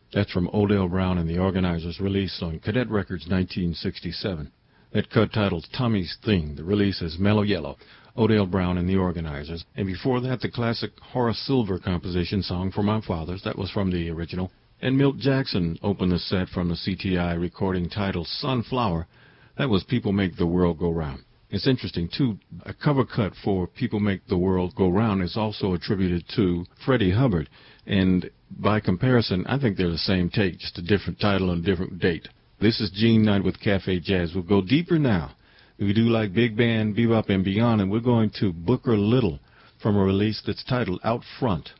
That's from Odell Brown and the Organizers, released on Cadet Records 1967. That cut titled Tommy's Thing. The release is Mellow Yellow, Odell Brown and the Organizers. And before that, the classic Horace Silver composition, Song for My Fathers. That was from the original. And Milt Jackson opened the set from the CTI recording titled Sunflower. That was People Make the World Go Round. It's interesting, too, a cover cut for People Make the World Go Round is also attributed to Freddie Hubbard. And by comparison, I think they're the same take, just a different title and a different date. This is Gene Knight with Cafe Jazz. We'll go deeper now. We do like big band, bebop, and beyond, and we're going to Booker Little from a release that's titled Out Front.